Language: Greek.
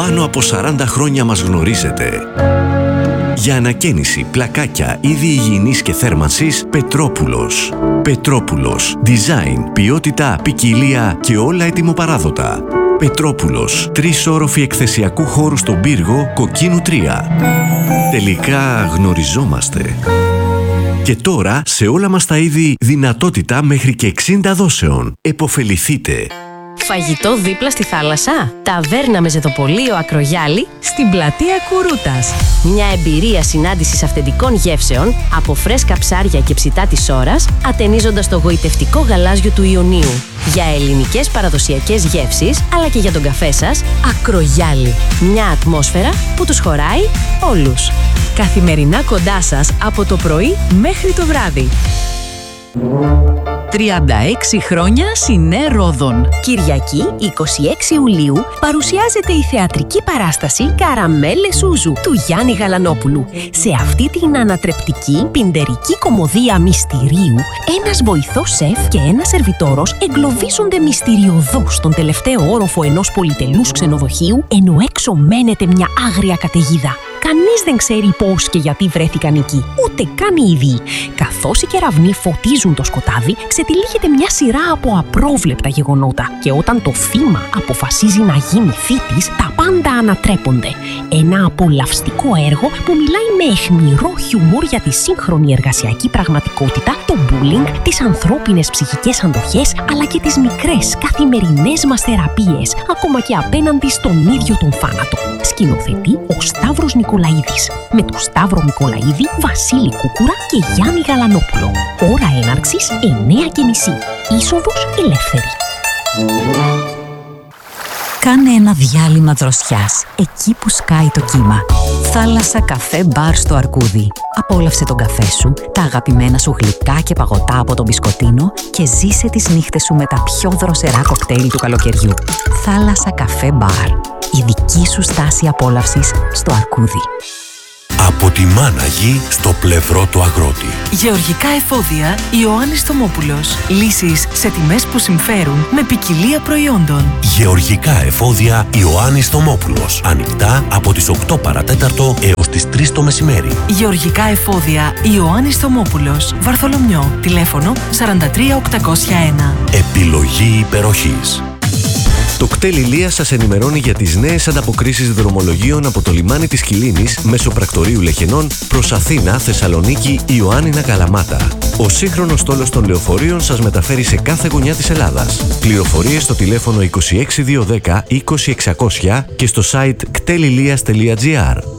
Πάνω από 40 χρόνια μας γνωρίζετε. Για ανακαίνιση, πλακάκια, είδη υγιεινής και θέρμανσης, Πετρόπουλος. Πετρόπουλος. Design, ποιότητα, ποικιλία και όλα ετοιμοπαράδοτα. Πετρόπουλος. 3 όροφοι εκθεσιακού χώρου στον πύργο Κοκκίνου 3. Τελικά γνωριζόμαστε. Και τώρα σε όλα μας τα είδη δυνατότητα μέχρι και 60 δόσεων. Εποφεληθείτε. Φαγητό δίπλα στη θάλασσα. Ταβέρνα με ζεδοπολείο Ακρογιάλη στην πλατεία Κουρούτας. Μια εμπειρία συνάντησης αυθεντικών γεύσεων από φρέσκα ψάρια και ψητά της ώρας, ατενίζοντας το γοητευτικό γαλάζιο του Ιωνίου. Για ελληνικές παραδοσιακές γεύσεις, αλλά και για τον καφέ σας, Ακρογιάλη. Μια ατμόσφαιρα που τους χωράει όλους. Καθημερινά κοντά σας από το πρωί μέχρι το βράδυ. 36 χρόνια Σινέ Ρόδων. Κυριακή 26 Ιουλίου παρουσιάζεται η θεατρική παράσταση «Καραμέλες Σούζου» του Γιάννη Γαλανόπουλου. Σε αυτή την ανατρεπτική πιντερική κωμωδία μυστηρίου, ένας βοηθός σεφ και ένας σερβιτόρος εγκλωβίζονται μυστηριωδώς στον τελευταίο όροφο ενός πολυτελούς ξενοδοχείου, ενώ έξω μένεται μια άγρια καταιγίδα. Κανείς δεν ξέρει πώς και γιατί βρέθηκαν εκεί, ούτε καν οι ίδιοι. Καθώς οι κεραυνοί φωτίζουν το σκοτάδι, ξετυλίγεται μια σειρά από απρόβλεπτα γεγονότα. Και όταν το θύμα αποφασίζει να γίνει θήτης, τα πάντα ανατρέπονται. Ένα απολαυστικό έργο που μιλάει με αιχμηρό χιούμορ για τη σύγχρονη εργασιακή πραγματικότητα, το bullying, τις ανθρώπινες ψυχικές αντοχές, αλλά και τις μικρές καθημερινές μας θεραπείες, ακόμα και απέναντι στον ίδιο τον θάνατο. Σκηνοθετεί ο Σταύρος Νικολαίδης, με τον Σταύρο Νικολαίδη, Βασίλη Κούκουρα και Γιάννη Γαλανόπουλο. Ώρα έναρξης 9:30. Είσοδος ελεύθερη. Κάνε ένα διάλειμμα δροσιάς, εκεί που σκάει το κύμα. Θάλασσα, καφέ, μπαρ στο Αρκούδι. Απόλαυσε τον καφέ σου, τα αγαπημένα σου γλυκά και παγωτά από τον μπισκοτίνο και ζήσε τις νύχτες σου με τα πιο δροσερά κοκτέιλ του καλοκαιριού. Θάλασσα, καφέ, μπαρ. Η δική σου στάση απόλαυσης στο Αρκούδι. Από τη μάνα γη στο πλευρό του αγρότη. Γεωργικά εφόδια Ιωάννης Θωμόπουλος. Λύσεις σε τιμές που συμφέρουν με ποικιλία προϊόντων. Γεωργικά εφόδια Ιωάννης Θωμόπουλος. Ανοιχτά από τις 8 παρατέταρτο έως τις 3 το μεσημέρι. Γεωργικά εφόδια Ιωάννης Θωμόπουλος. Βαρθολομιό. Τηλέφωνο 43801. Επιλογή υπεροχής. Το κτέλ Ηλίας σας ενημερώνει για τις νέες ανταποκρίσεις δρομολογίων από το λιμάνι της Κιλίνης μέσω πρακτορείου Λεχενών προς Αθήνα, Θεσσαλονίκη, Ιωάννινα, Καλαμάτα. Ο σύγχρονος στόλος των λεωφορείων σας μεταφέρει σε κάθε γωνιά της Ελλάδας. Πληροφορίες στο τηλέφωνο 26210 20600 και στο site κτελilias.gr.